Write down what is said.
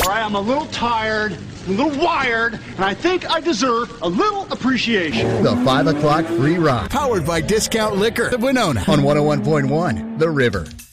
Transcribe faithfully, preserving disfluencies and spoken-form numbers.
right, I'm a little tired, a little wired, and I think I deserve a little appreciation. The five o'clock free ride. Powered by Discount Liquor of Winona on one oh one point one The River.